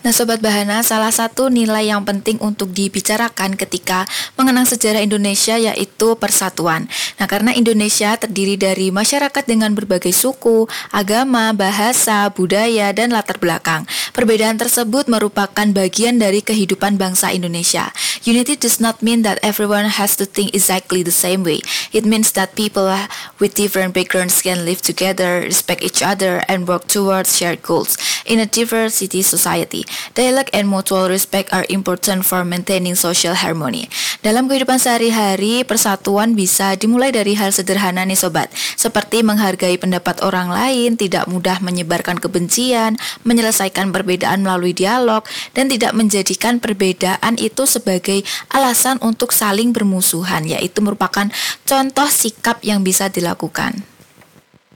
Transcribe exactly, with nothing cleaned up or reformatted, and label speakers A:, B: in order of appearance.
A: Nah Sobat Bahana, salah satu nilai yang penting untuk dibicarakan ketika mengenang sejarah Indonesia yaitu persatuan. Nah karena Indonesia terdiri dari masyarakat dengan berbagai suku, agama, bahasa, budaya, dan latar belakang. Perbedaan tersebut merupakan bagian dari kehidupan bangsa Indonesia. Unity does not mean that everyone has to think exactly the same way. It means that people with different backgrounds can live together, respect each other, and work towards shared goals in a diversity society. Dialogue and mutual respect are important for maintaining social harmony. Dalam kehidupan sehari-hari, persatuan bisa dimulai dari hal sederhana nih sobat, seperti menghargai pendapat orang lain, tidak mudah menyebarkan kebencian, menyelesaikan perbedaan melalui dialog, dan tidak menjadikan perbedaan itu sebagai alasan untuk saling bermusuhan, yaitu merupakan contoh sikap yang bisa dilakukan.